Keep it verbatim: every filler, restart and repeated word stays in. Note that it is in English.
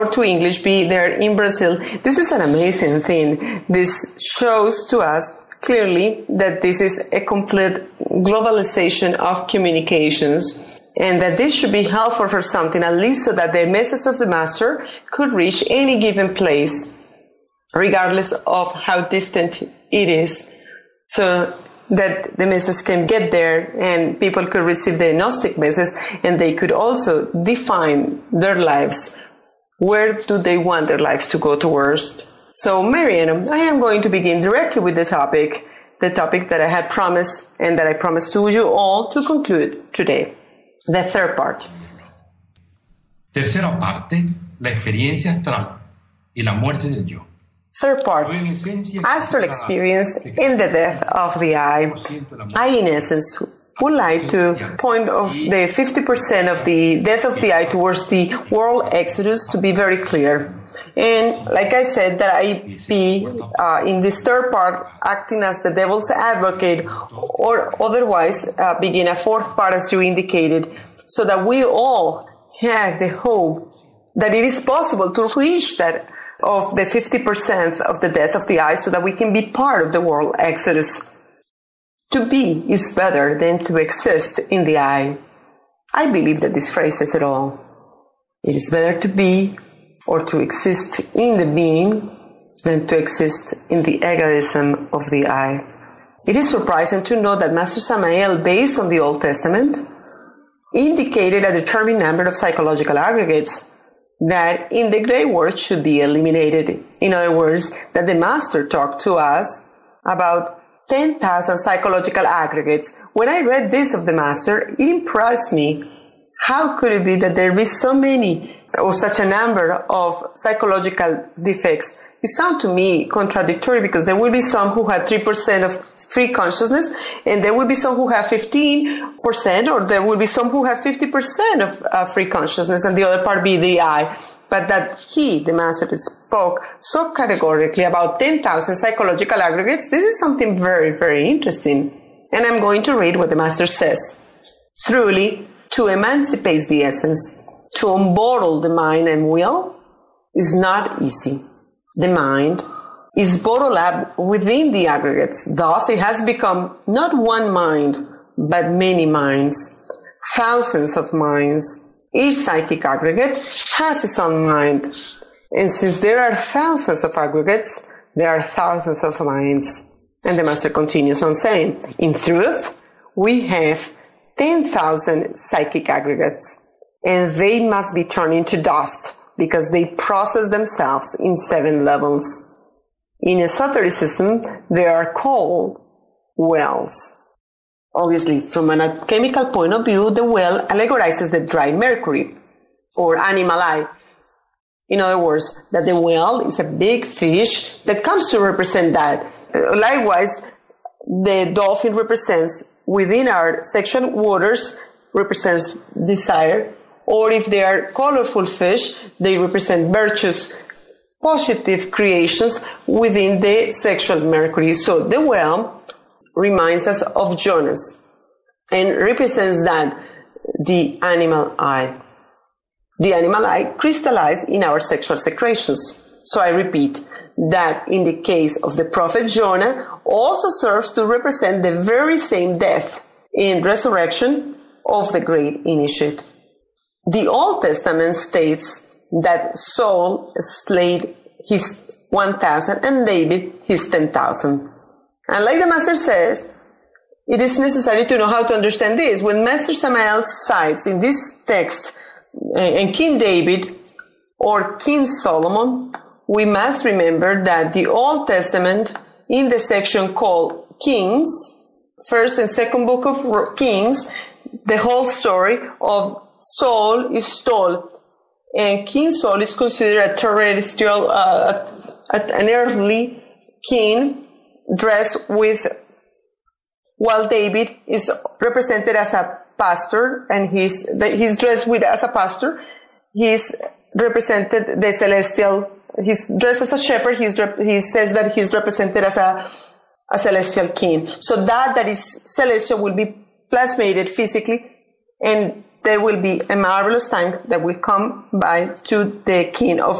to English be there in Brazil. This is an amazing thing. This shows to us clearly that this is a complete globalization of communications, and that this should be helpful for something, at least so that the message of the master could reach any given place, regardless of how distant it is, so that the message can get there and people could receive the Gnostic message, and they could also define their lives. Where do they want their lives to go towards? So, Marianne, I am going to begin directly with the topic, the topic that I had promised and that I promised to you all to conclude today. The third part. Tercera parte, la experiencia astral y la muerte del yo. Third part, astral experience in the death of the I. I, in essence, would like to point of the fifty percent of the death of the I towards the world exodus to be very clear. And like I said, that I be uh, in this third part acting as the devil's advocate, or otherwise uh, begin a fourth part as you indicated, so that we all have the hope that it is possible to reach that of the fifty percent of the death of the I, so that we can be part of the world exodus. To be is better than to exist in the I. I believe that this phrase says it all. It is better to be or to exist in the being than to exist in the egoism of the I. It is surprising to know that Master Samael, based on the Old Testament, indicated a determined number of psychological aggregates that in the gray world should be eliminated. In other words, that the Master talked to us about ten thousand psychological aggregates. When I read this of the Master, it impressed me. How could it be that there be so many or such a number of psychological defects? It sounds to me contradictory, because there will be some who have three percent of free consciousness, and there will be some who have fifteen percent, or there will be some who have fifty percent of uh, free consciousness, and the other part be the I. But that he, the Master, spoke so categorically about ten thousand psychological aggregates, this is something very, very interesting. And I'm going to read what the Master says. Truly, to emancipate the essence, to unbottle the mind and will, is not easy. The mind is bottled up within the aggregates. Thus, it has become not one mind, but many minds, thousands of minds. Each psychic aggregate has its own mind. And since there are thousands of aggregates, there are thousands of minds. And the Master continues on saying, in truth, we have ten thousand psychic aggregates, and they must be turned into dust, because they process themselves in seven levels. In esotericism, they are called wells. Obviously, from an alchemical point of view, the well allegorizes the dry mercury, or animal eye. In other words, that the well is a big fish that comes to represent that. Likewise, the dolphin represents, within our sexual waters, represents desire. Or if they are colorful fish, they represent virtues, positive creations within the sexual mercury. So the well reminds us of Jonas and represents that, the animal eye. The animal eye crystallized in our sexual secretions. So I repeat that in the case of the prophet Jonah, also serves to represent the very same death in resurrection of the great initiate. The Old Testament states that Saul slayed his one thousand and David his ten thousand. And like the Master says, it is necessary to know how to understand this. When Master Samael cites in this text and King David or King Solomon, we must remember that the Old Testament, in the section called Kings, first and second book of Kings, the whole story of Saul is told, and King Saul is considered a terrestrial, uh, an earthly king dressed with, while David is represented as a pastor, and he's he's dressed with as a pastor. He's represented the celestial. He's dressed as a shepherd. He's he says that he's represented as a a celestial king. So that that is celestial will be plasmated physically, and there will be a marvelous time that will come by to the king of